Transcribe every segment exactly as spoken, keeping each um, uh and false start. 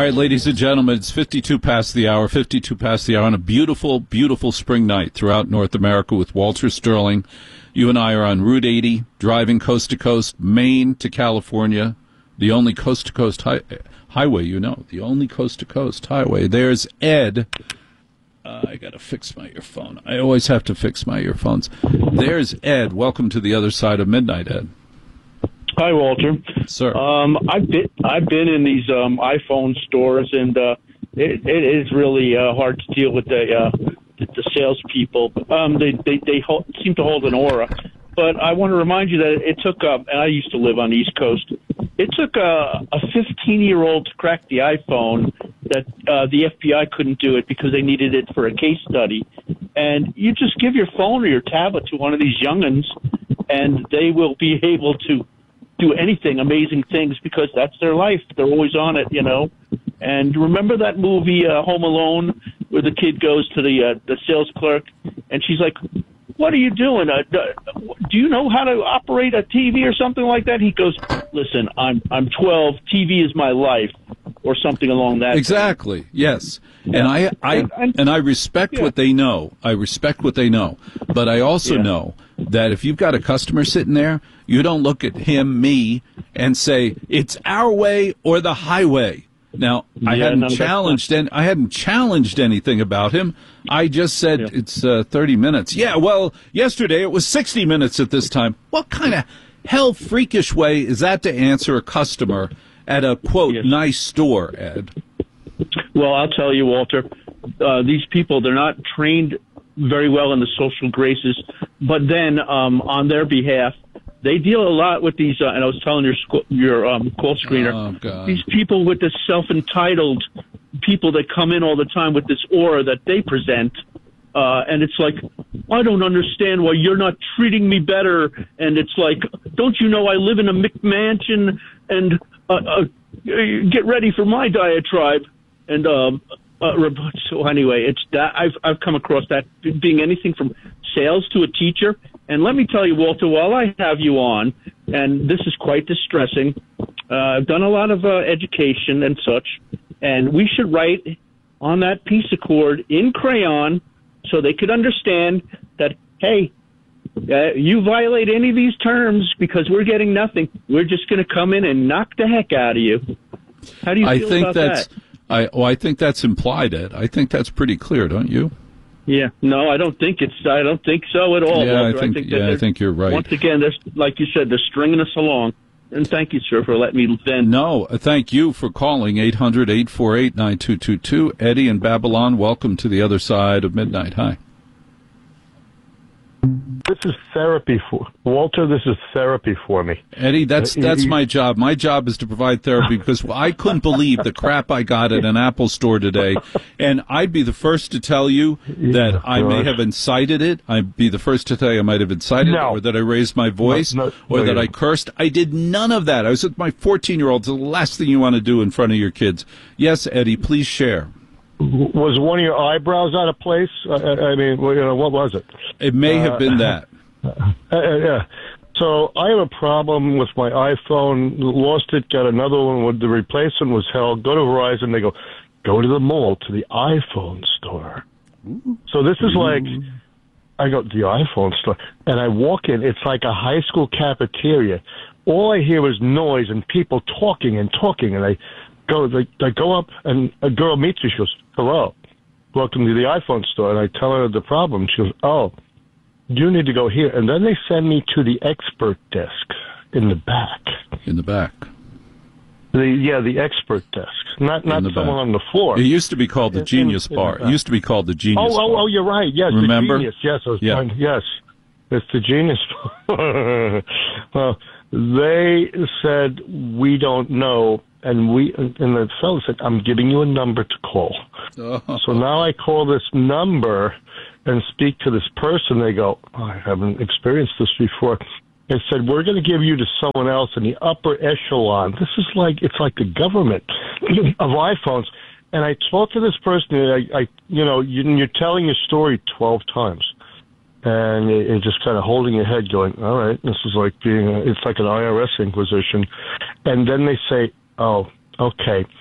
right, ladies and gentlemen, it's fifty-two past the hour, fifty-two past the hour on a beautiful, beautiful spring night throughout North America with Walter Sterling. You and I are on Route eighty, driving coast to coast, Maine to California, the only coast-to-coast hi- highway, you know, the only coast-to-coast highway. There's Ed. Uh, I got to fix my earphone. I always have to fix my earphones. There's Ed. Welcome to the other side of midnight, Ed. Hi, Walter. Sir. Um, I've been I've been in these um, iPhone stores, and uh, it, it is really uh, hard to deal with the uh, the, the salespeople. Um, they they, they hold, seem to hold an aura. But I want to remind you that it took, uh, and I used to live on the East Coast, it took a, a fifteen-year-old to crack the iPhone that uh, the F B I couldn't do it because they needed it for a case study. And you just give your phone or your tablet to one of these young'uns, and they will be able to do anything, amazing things, because that's their life. They're always on it, you know. And remember that movie, uh, Home Alone, where the kid goes to the uh, the sales clerk, and she's like, "What are you doing? Uh, do you know how to operate a T V or something like that?" He goes, "Listen, I'm I'm twelve. T V is my life," or something along that. Exactly. Thing. Yes. Yeah. And I, I and, and, and I respect yeah. what they know. I respect what they know. But I also yeah. know that if you've got a customer sitting there, you don't look at him, me, and say it's our way or the highway. Now, I yeah, hadn't no, challenged and I hadn't challenged anything about him. I just said yeah. it's uh, thirty minutes. Yeah, well, yesterday it was sixty minutes at this time. What kind of hell freakish way is that to answer a customer at a, quote, yes. nice store, Ed? Well, I'll tell you, Walter, uh, these people, they're not trained very well in the social graces, but then um, on their behalf, they deal a lot with these, uh, and I was telling your sc- your um, call screener, oh, God. these people with this self-entitled people that come in all the time with this aura that they present, uh, and it's like, I don't understand why you're not treating me better, and it's like, don't you know I live in a McMansion, and uh, uh, get ready for my diatribe, and um, uh, so anyway, it's that I've I've come across that being anything from sales to a teacher. And let me tell you, Walter, while I have you on, and this is quite distressing, uh, I've done a lot of uh, education and such, and we should write on that piece of cord in crayon so they could understand that, hey, uh, you violate any of these terms because we're getting nothing. We're just going to come in and knock the heck out of you. How do you I feel think about that's, that? I, well, I think that's implied, Ed. I think that's pretty clear, don't you? Yeah, no, I don't think it's. I don't think so at all. Yeah, Walter. I think. I think yeah, I think you're right. Once again, there's like you said, they're stringing us along. And thank you, sir, for letting me vent. No, thank you for calling eight hundred, eight four eight, nine two two two. Eddie in Babylon, welcome to the other side of midnight. Hi. This is therapy for Walter. This is therapy for me. Eddie, that's that's my job. My job is to provide therapy because I couldn't believe the crap I got at an Apple store today. And I'd be the first to tell you that Yeah, I may gosh. have incited it. I'd be the first to tell you I might have incited No. it, or that I raised my voice, No, no, or no, that you I didn't. cursed. I did none of that. I was with my fourteen-year-old. It's the last thing you want to do in front of your kids. Yes, Eddie, please share. Was one of your eyebrows out of place? I, I I mean, well, you know, what was it? It may have Uh, been that. Uh, uh, yeah. So I have a problem with my iPhone. Lost it. Got another one. With the replacement was held. Go to Verizon. They go, go to the mall to the iPhone store. Ooh. So this is like, I go to the iPhone store, and I walk in. It's like a high school cafeteria. All I hear is noise and people talking and talking. And I go, they, they go up, and a girl meets me. She goes, "Hello, welcome to the iPhone store." And I tell her the problem. She goes, "Oh, you need to go here." And then they send me to the expert desk in the back. In the back. The yeah, the expert desk, not not the someone back. on the floor. It used to be called the In- Genius in- in Bar. the It used to be called the Genius Oh, Bar. oh, oh, you're right. Yes, Remember? the Genius. Yes, I was Yeah. trying. Yes, it's the Genius Bar. Well, they said we don't know, and we and the fellow said, "I'm giving you a number to call." Oh. So now I call this number and speak to this person. They go, oh, "I haven't experienced this before." They said, "We're going to give you to someone else in the upper echelon." This is like, it's like the government of iPhones. And I talked to this person, and I, I you know, you, you're telling your story twelve times. And you're just kind of holding your head going, all right, this is like being, a, it's like an I R S inquisition. And then they say, oh, okay.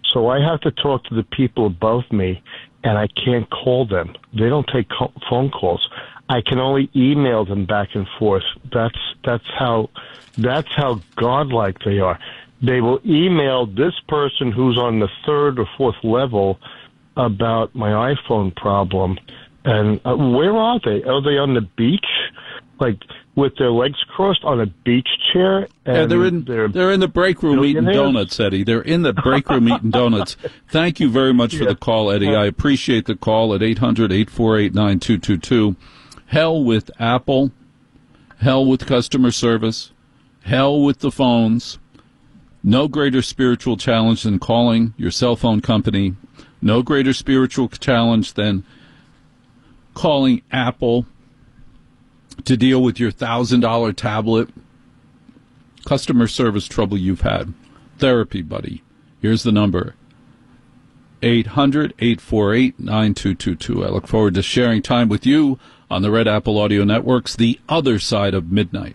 So I have to talk to the people above me, and I can't call them. They don't take co- phone calls. I can only email them back and forth. That's that's how that's how godlike they are. They will email this person who's on the third or fourth level about my iPhone problem. And uh, where are they? Are they on the beach, like with their legs crossed on a beach chair? And yeah, they're in they're, they're in the break room eating donuts, Eddie. They're in the break room eating donuts. Thank you very much for yeah. the call, Eddie. I appreciate the call at eight hundred, eight four eight, nine two two two. Hell with Apple, hell with customer service, hell with the phones. No greater spiritual challenge than calling your cell phone company. No greater spiritual challenge than calling Apple to deal with your one thousand dollars tablet. Customer service trouble you've had. Therapy, buddy. Here's the number. eight hundred, eight four eight, nine two two two. I look forward to sharing time with you on the Red Apple Audio Network's The Other Side of Midnight.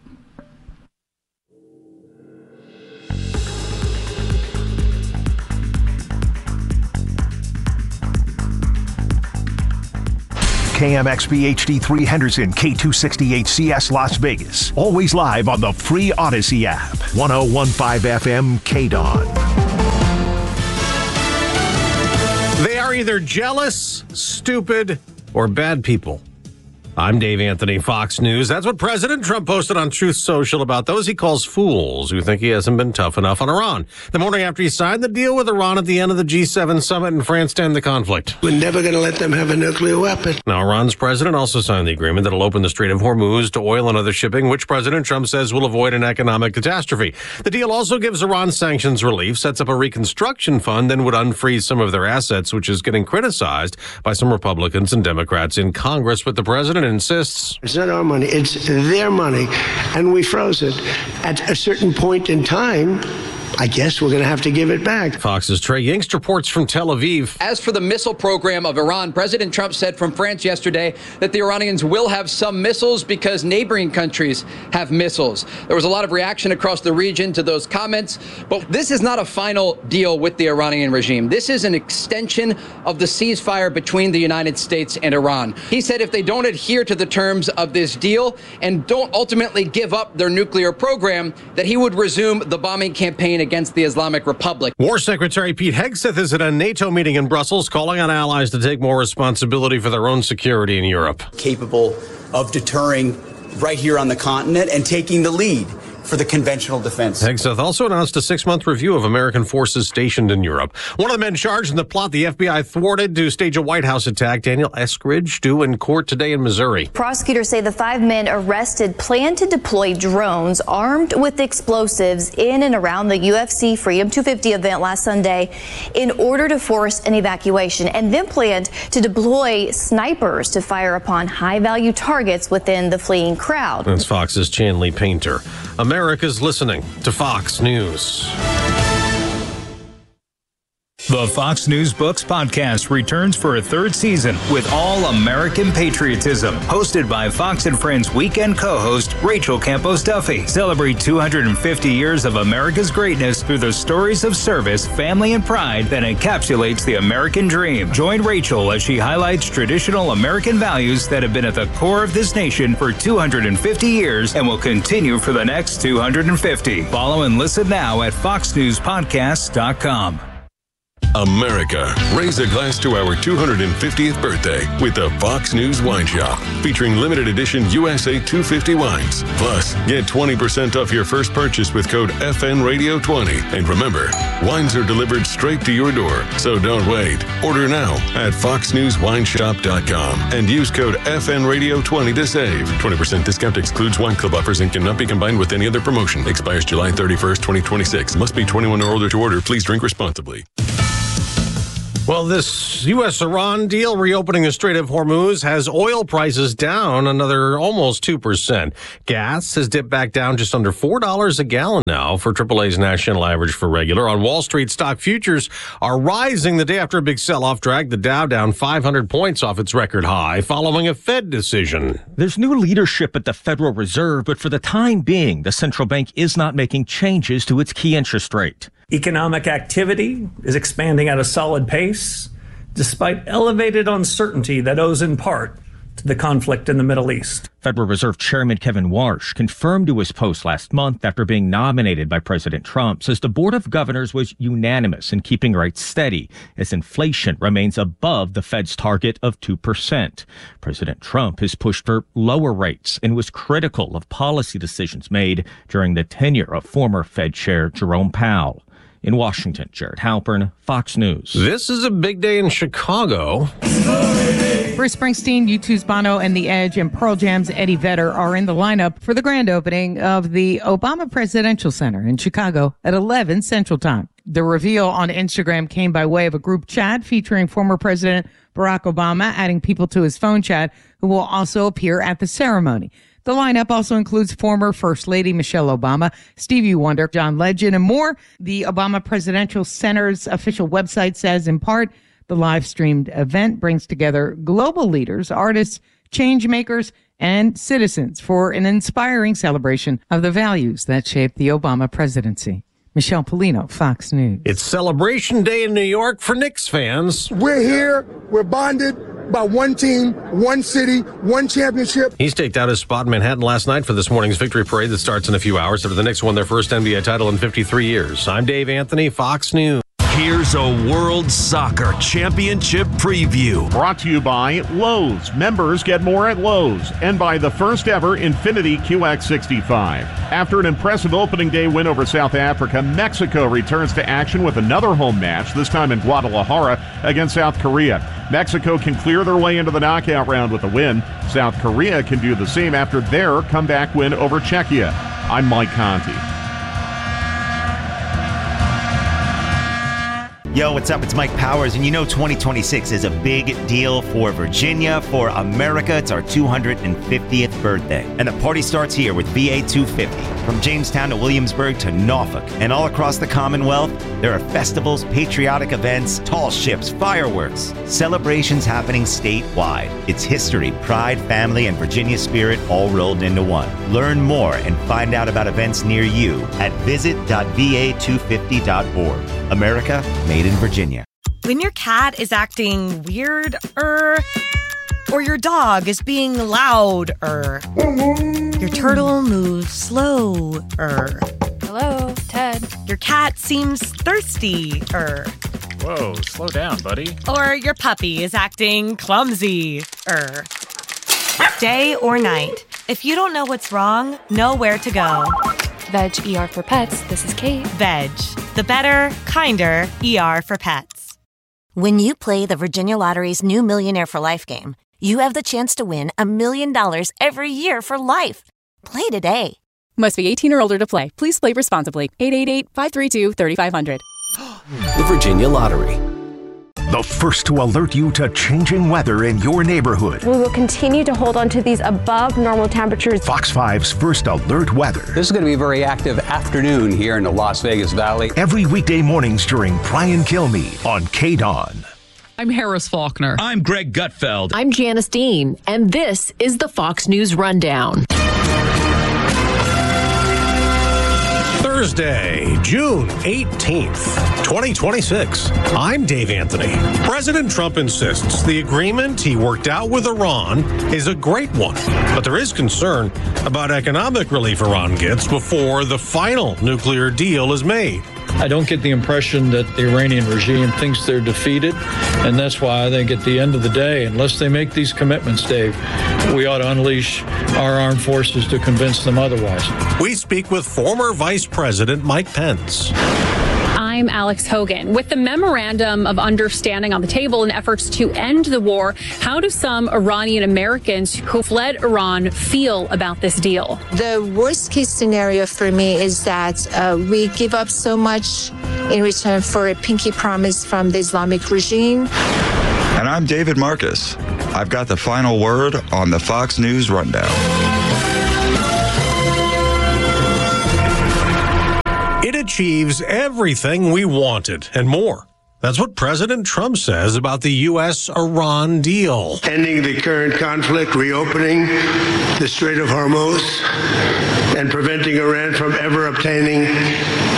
K M X B H D three Henderson, K two sixty-eight C S Las Vegas. Always live on the free Odyssey app. one oh one point five F M K D O N. They are either jealous, stupid, or bad people. I'm Dave Anthony, Fox News. That's what President Trump posted on Truth Social about those he calls fools who think he hasn't been tough enough on Iran. The morning after he signed the deal with Iran at the end of the G seven summit in France to end the conflict. We're never going to let them have a nuclear weapon. Now, Iran's president also signed the agreement that'll open the Strait of Hormuz to oil and other shipping, which President Trump says will avoid an economic catastrophe. The deal also gives Iran sanctions relief, sets up a reconstruction fund, and would unfreeze some of their assets, which is getting criticized by some Republicans and Democrats in Congress. But the president insists it's not our money, it's their money, and we froze it. At a certain point in time, I guess we're going to have to give it back. Fox's Trey Yingst reports from Tel Aviv. As for the missile program of Iran, President Trump said from France yesterday that the Iranians will have some missiles because neighboring countries have missiles. There was a lot of reaction across the region to those comments, but this is not a final deal with the Iranian regime. This is an extension of the ceasefire between the United States and Iran. He said if they don't adhere to the terms of this deal and don't ultimately give up their nuclear program, that he would resume the bombing campaign against the Islamic Republic. War Secretary Pete Hegseth is at a NATO meeting in Brussels, calling on allies to take more responsibility for their own security in Europe. Capable of deterring right here on the continent and taking the lead for the conventional defense. Hegseth also announced a six-month review of American forces stationed in Europe. One of the men charged in the plot the F B I thwarted to stage a White House attack, Daniel Eskridge, due in court today in Missouri. Prosecutors say the five men arrested planned to deploy drones armed with explosives in and around the U F C Freedom two fifty event last Sunday in order to force an evacuation, and then planned to deploy snipers to fire upon high-value targets within the fleeing crowd. That's Fox's Chanley Painter. America's listening to Fox News. The Fox News Books podcast returns for a third season with All American Patriotism, hosted by Fox and Friends weekend co-host Rachel Campos Duffy. Celebrate two hundred fifty years of America's greatness through the stories of service, family, and pride that encapsulates the American dream. Join Rachel as she highlights traditional American values that have been at the core of this nation for two hundred fifty years and will continue for the next two hundred fifty. Follow and listen now at fox news podcasts dot com. America, raise a glass to our two hundred fiftieth birthday with the Fox News Wine Shop, featuring limited edition U S A two fifty wines. Plus, get twenty percent off your first purchase with code F N Radio twenty. And remember, wines are delivered straight to your door, so don't wait. Order now at fox news wine shop dot com and use code F N Radio twenty to save. twenty percent discount excludes wine club offers and cannot be combined with any other promotion. Expires July thirty-first, twenty twenty-six. Must be twenty-one or older to order. Please drink responsibly. Well, this U S Iran deal reopening the Strait of Hormuz has oil prices down another almost two percent. Gas has dipped back down just under four dollars a gallon now for triple A's national average for regular. On Wall Street, stock futures are rising the day after a big sell-off dragged the Dow down five hundred points off its record high following a Fed decision. There's new leadership at the Federal Reserve, but for the time being, the central bank is not making changes to its key interest rate. Economic activity is expanding at a solid pace, despite elevated uncertainty that owes in part to the conflict in the Middle East. Federal Reserve Chairman Kevin Warsh confirmed to his post last month after being nominated by President Trump, says the Board of Governors was unanimous in keeping rates steady as inflation remains above the Fed's target of two percent. President Trump has pushed for lower rates and was critical of policy decisions made during the tenure of former Fed Chair Jerome Powell. In Washington, Jared Halpern, Fox News. This is a big day in Chicago. Bruce Springsteen, U two's Bono, and The Edge, and Pearl Jam's Eddie Vedder are in the lineup for the grand opening of the Obama Presidential Center in Chicago at eleven Central Time. The reveal on Instagram came by way of a group chat featuring former President Barack Obama, adding people to his phone chat who will also appear at the ceremony. The lineup also includes former First Lady Michelle Obama, Stevie Wonder, John Legend, and more. The Obama Presidential Center's official website says, in part, the live-streamed event brings together global leaders, artists, change makers, and citizens for an inspiring celebration of the values that shaped the Obama presidency. Michelle Polino, Fox News. It's Celebration Day in New York for Knicks fans. We're here. We're bonded by one team, one city, one championship. He staked out his spot in Manhattan last night for this morning's victory parade that starts in a few hours after the Knicks won their first N B A title in fifty-three years. I'm Dave Anthony, Fox News. Here's a World Soccer Championship preview. Brought to you by Lowe's. Members get more at Lowe's. And by the first ever Infiniti Q X sixty-five. After an impressive opening day win over South Africa, Mexico returns to action with another home match, this time in Guadalajara against South Korea. Mexico can clear their way into the knockout round with a win. South Korea can do the same after their comeback win over Czechia. I'm Mike Conti. Yo, what's up? It's Mike Powers, and you know twenty twenty-six is a big deal for Virginia, for America. It's our two hundred fiftieth birthday. And the party starts here with V A two fifty. From Jamestown to Williamsburg to Norfolk and all across the Commonwealth, there are festivals, patriotic events, tall ships, fireworks, celebrations happening statewide. It's history, pride, family, and Virginia spirit all rolled into one. Learn more and find out about events near you at visit dot v a two fifty dot org. America, made in Virginia. When your cat is acting weird-er, or your dog is being loud-er, your turtle moves slow-er. Hello, Ted. Your cat seems thirsty-er. Whoa, slow down, buddy. Or your puppy is acting clumsy-er. Day or night, if you don't know what's wrong, know where to go. Veg E R for Pets, this is Kate. Veg, the better, kinder E R for pets. When you play the Virginia Lottery's new Millionaire for Life game, you have the chance to win a million dollars every year for life. Play today. Must be eighteen or older to play. Please play responsibly. eight eight eight, five three two, three five zero zero. The Virginia Lottery. The first to alert you to changing weather in your neighborhood. We will continue to hold on to these above normal temperatures. Fox five's First Alert Weather. This is going to be a very active afternoon here in the Las Vegas Valley. Every weekday mornings during Brian Kilmeade on K D O N. I'm Harris Faulkner. I'm Greg Gutfeld. I'm Janice Dean, and this is the Fox News Rundown. Thursday, June eighteenth, twenty twenty-six. I'm Dave Anthony. President Trump insists the agreement he worked out with Iran is a great one, but there is concern about economic relief Iran gets before the final nuclear deal is made. I don't get the impression that the Iranian regime thinks they're defeated, and that's why I think at the end of the day, unless they make these commitments, Dave, we ought to unleash our armed forces to convince them otherwise. We speak with former Vice President Mike Pence. I'm Alex Hogan. With the Memorandum of Understanding on the table in efforts to end the war, how do some Iranian Americans who fled Iran feel about this deal? The worst case scenario for me is that uh, we give up so much in return for a pinky promise from the Islamic regime. And I'm David Marcus. I've got the final word on the Fox News Rundown. It achieves everything we wanted and more. That's what President Trump says about the U S Iran deal. Ending the current conflict, reopening the Strait of Hormuz, and preventing Iran from ever obtaining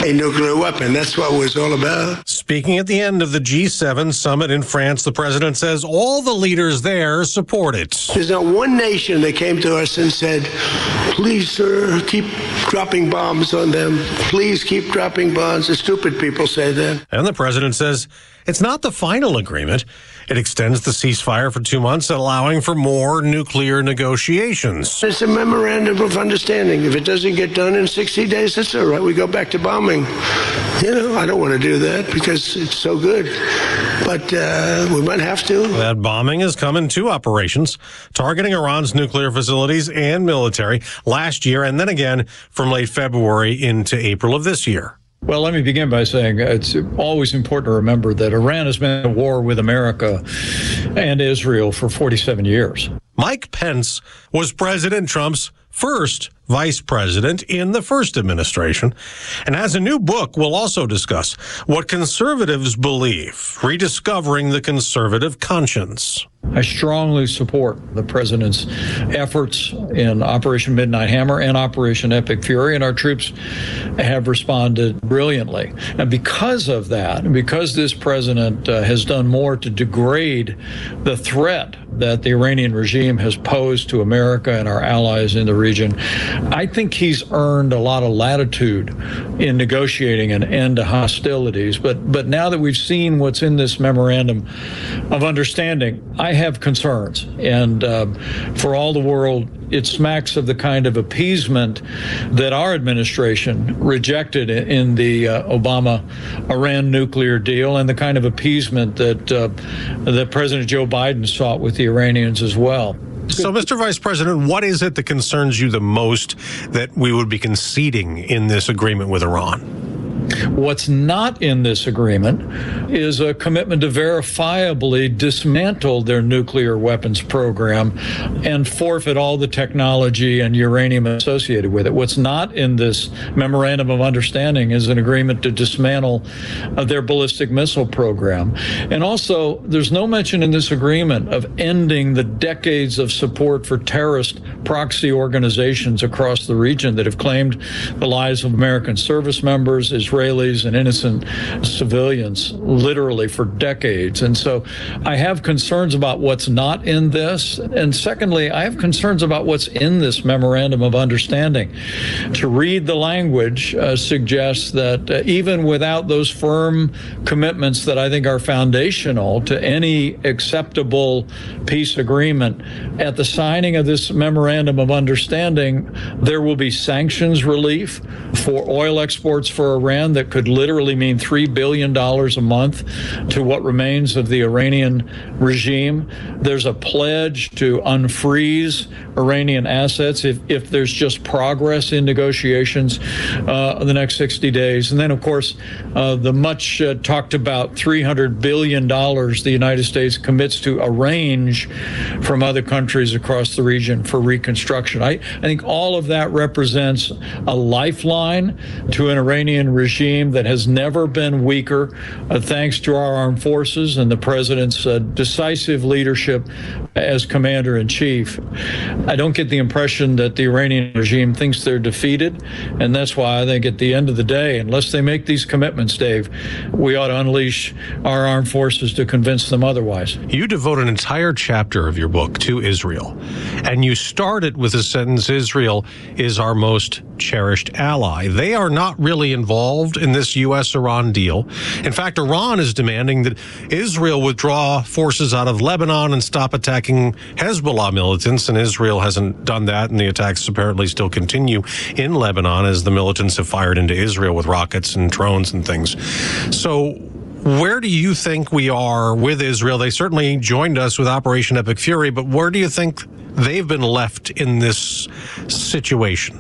a nuclear weapon. That's what it was all about. Speaking at the end of the G seven summit in France, the president says all the leaders there support it. There's not one nation that came to us and said, please, sir, keep dropping bombs on them. Please keep dropping bombs. The stupid people say that. And the president says it's not the final agreement. It extends the ceasefire for two months, allowing for more nuclear negotiations. It's a memorandum of understanding. If it doesn't get done in sixty days, that's all right. We go back to bombing. You know, I don't want to do that because it's so good. But uh, we might have to. That bombing has come in two operations, targeting Iran's nuclear facilities and military last year, and then again from late February into April of this year. Well, let me begin by saying it's always important to remember that Iran has been at war with America and Israel for forty-seven years. Mike Pence was President Trump's first vice president in the first administration, and has a new book we'll also discuss what conservatives believe, rediscovering the conservative conscience. I strongly support the president's efforts in Operation Midnight Hammer and Operation Epic Fury, and our troops have responded brilliantly. And because of that, and because this president uh, has done more to degrade the threat that the Iranian regime has posed to America and our allies in the region, I think he's earned a lot of latitude in negotiating an end to hostilities. But but now that we've seen what's in this memorandum of understanding, I have concerns. And uh, for all the world, it smacks of the kind of appeasement that our administration rejected in the uh, Obama-Iran nuclear deal, and the kind of appeasement that uh, that President Joe Biden sought with the Iranians as well. So, Mister Vice President, what is it that concerns you the most that we would be conceding in this agreement with Iran? What's not in this agreement is a commitment to verifiably dismantle their nuclear weapons program and forfeit all the technology and uranium associated with it. What's not in this memorandum of understanding is an agreement to dismantle uh, their ballistic missile program. And also, there's no mention in this agreement of ending the decades of support for terrorist proxy organizations across the region that have claimed the lives of American service members, Israelis, and innocent civilians literally for decades. And so I have concerns about what's not in this. And secondly, I have concerns about what's in this memorandum of understanding. To read the language uh, suggests that uh, even without those firm commitments that I think are foundational to any acceptable peace agreement, at the signing of this memorandum of understanding, there will be sanctions relief for oil exports for Iran that could literally mean three billion dollars a month to what remains of the Iranian regime. There's a pledge to unfreeze Iranian assets if, if there's just progress in negotiations uh, in the next sixty days. And then, of course, uh, the much uh, talked about three hundred billion dollars the United States commits to arrange from other countries across the region for reconstruction. I, I think all of that represents a lifeline to an Iranian regime that has never been weaker, uh, thanks to our armed forces and the president's uh, decisive leadership as commander-in-chief. I don't get the impression that the Iranian regime thinks they're defeated, and that's why I think at the end of the day, unless they make these commitments, Dave, we ought to unleash our armed forces to convince them otherwise. You devote an entire chapter of your book to Israel, and you start it with the sentence, Israel is our most cherished ally. They are not really involved in this U S Iran deal. In fact, Iran is demanding that Israel withdraw forces out of Lebanon and stop attacking Hezbollah militants, and Israel hasn't done that, and the attacks apparently still continue in Lebanon as the militants have fired into Israel with rockets and drones and things. So where do you think we are with Israel? They certainly joined us with Operation Epic Fury, but where do you think they've been left in this situation?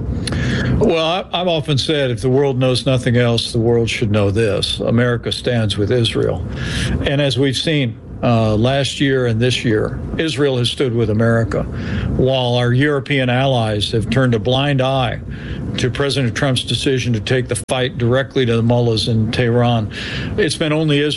Well, I've often said if the world knows nothing else, the world should know this. America stands with Israel. And as we've seen uh, last year and this year, Israel has stood with America, while our European allies have turned a blind eye to President Trump's decision to take the fight directly to the mullahs in Tehran. It's been only Israel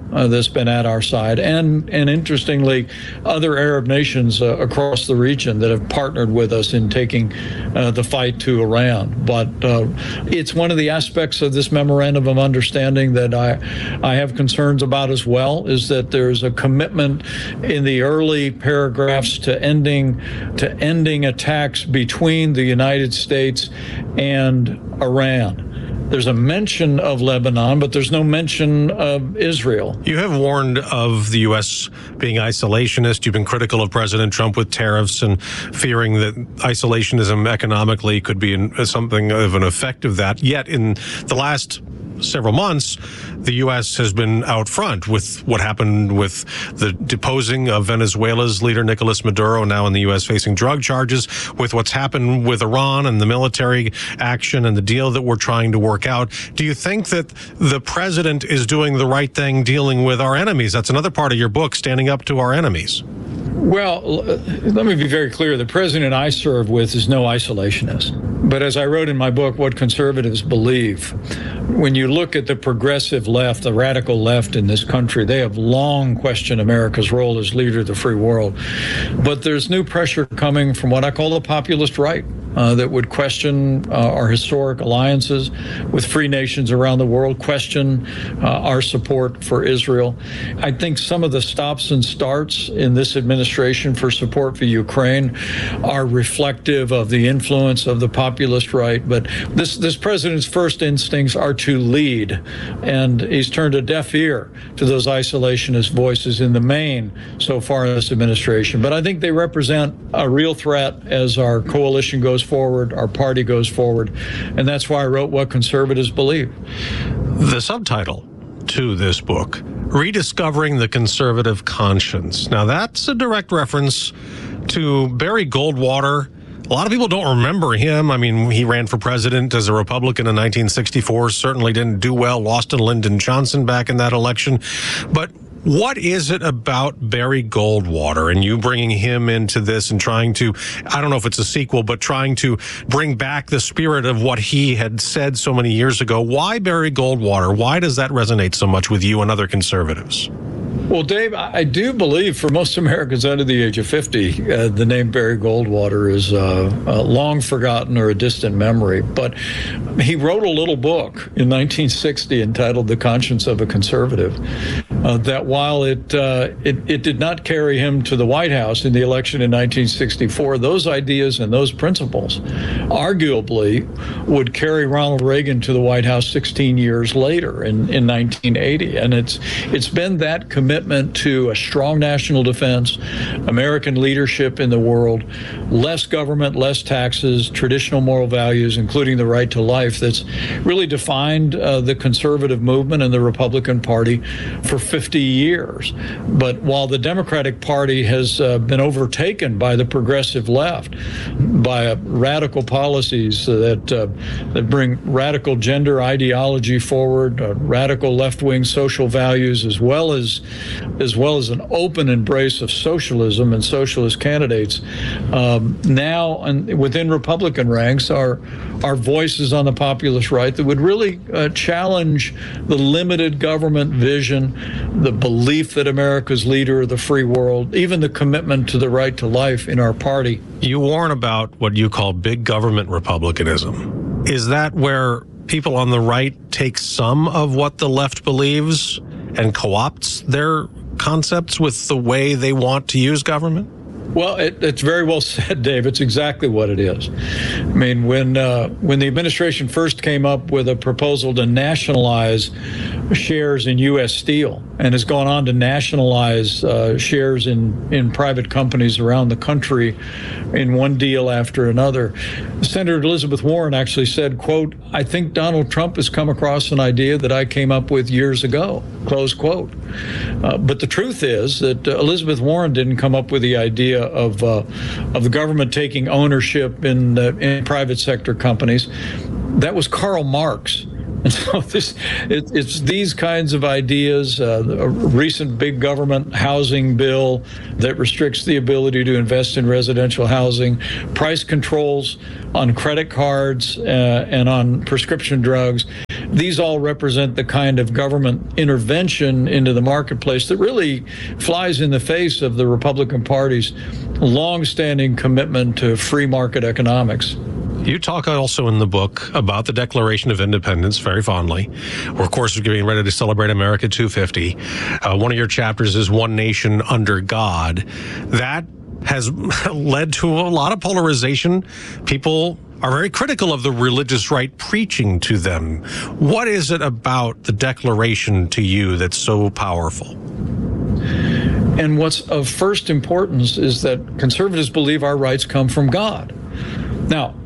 uh, that's been at our side, and and interestingly, other Arab nations uh, across the region that have partnered with us in taking uh, the fight to Iran. But uh, it's one of the aspects of this memorandum of understanding that I I have concerns about as well, is that there's a commitment in the early paragraphs to ending to ending attacks between the United States and Iran. There's a mention of Lebanon, but there's no mention of Israel. You have warned of the U S being isolationist. You've been critical of President Trump with tariffs and fearing that isolationism economically could be in, something of an effect of that. Yet in the last several months, the U S has been out front with what happened with the deposing of Venezuela's leader, Nicolas Maduro, now in the U S facing drug charges, with what's happened with Iran and the military action and the deal that we're trying to work out. Do you think that the president is doing the right thing dealing with our enemies? That's another part of your book, standing up to our enemies. Well, let me be very clear. The president I serve with is no isolationist. But as I wrote in my book, What Conservatives Believe, when you look at the progressive left, the radical left in this country, they have long questioned America's role as leader of the free world. But there's new pressure coming from what I call the populist right, uh, that would question uh, our historic alliances with free nations around the world, question uh, our support for Israel. I think some of the stops and starts in this administration for support for Ukraine are reflective of the influence of the populist right. But this, this president's first instincts are to lead, and he's turned a deaf ear to those isolationist voices in the main so far in this administration. But I think they represent a real threat as our coalition goes forward, our party goes forward, and that's why I wrote What Conservatives Believe. The subtitle to this book, Rediscovering the Conservative Conscience. Now, that's a direct reference to Barry Goldwater. A lot of people don't remember him. I mean, he ran for president as a Republican in nineteen sixty-four, certainly didn't do well, lost to Lyndon Johnson back in that election. But what is it about Barry Goldwater and you bringing him into this and trying to, I don't know if it's a sequel, but trying to bring back the spirit of what he had said so many years ago? Why Barry Goldwater? Why does that resonate so much with you and other conservatives? Well, Dave, I do believe for most Americans under the age of fifty, uh, the name Barry Goldwater is uh, uh, long forgotten or a distant memory. But he wrote a little book in nineteen sixty entitled The Conscience of a Conservative, uh, that while it, uh, it it did not carry him to the White House in the election in nineteen sixty-four, those ideas and those principles arguably would carry Ronald Reagan to the White House sixteen years later in, in nineteen eighty. And it's it's been that commitment to a strong national defense, American leadership in the world, less government, less taxes, traditional moral values, including the right to life, that's really defined uh, the conservative movement and the Republican Party for fifty years. But while the Democratic Party has uh, been overtaken by the progressive left, by uh, radical policies that uh, that bring radical gender ideology forward, uh, radical left-wing social values, as well as as well as an open embrace of socialism and socialist candidates. Um, now, and within Republican ranks, are are voices on the populist right that would really uh, challenge the limited government vision, the belief that America's leader of the free world, even the commitment to the right to life in our party. You warn about what you call big government republicanism. Is that where people on the right take some of what the left believes and co-opts their concepts with the way they want to use government? Well, it, it's very well said, Dave. It's exactly what it is. I mean, when uh, when the administration first came up with a proposal to nationalize shares in U S Steel and has gone on to nationalize uh, shares in, in private companies around the country in one deal after another, Senator Elizabeth Warren actually said, quote, "I think Donald Trump has come across an idea that I came up with years ago," close quote. Uh, but the truth is that uh, Elizabeth Warren didn't come up with the idea of uh, of the government taking ownership in, uh, in private sector companies. That was Karl Marx. And so this, it, it's these kinds of ideas, uh, a recent big government housing bill that restricts the ability to invest in residential housing, price controls on credit cards uh, and on prescription drugs, these all represent the kind of government intervention into the marketplace that really flies in the face of the Republican Party's longstanding commitment to free market economics. You talk also in the book about the Declaration of Independence very fondly. We're, of course, getting ready to celebrate America two fifty. Uh, one of your chapters is One Nation Under God. That has led to a lot of polarization. People are very critical of the religious right preaching to them. What is it about the Declaration to you that's so powerful? And what's of first importance is that conservatives believe our rights come from God. Now,